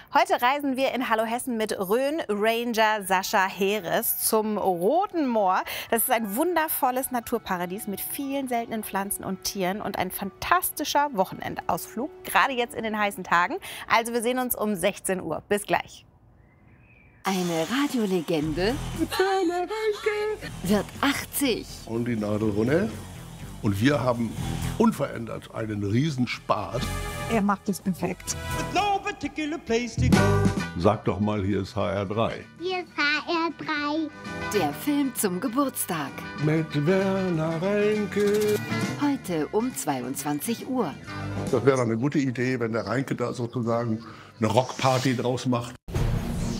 Heute reisen wir in Hallo Hessen mit Rhön-Ranger Sascha Heres zum Roten Moor. Das ist ein wundervolles Naturparadies mit vielen seltenen Pflanzen und Tieren und ein fantastischer Wochenendausflug, gerade jetzt in den heißen Tagen. Also wir sehen uns um 16 Uhr. Bis gleich. Eine Radiolegende wird 80. Und die Nadel runter. Und wir haben unverändert einen Riesenspaß. Er macht es perfekt. Sag doch mal, hier ist HR3. Hier ist HR3. Der Film zum Geburtstag. Mit Werner Reinke. Heute um 22 Uhr. Das wäre doch eine gute Idee, wenn der Reinke da sozusagen eine Rockparty draus macht.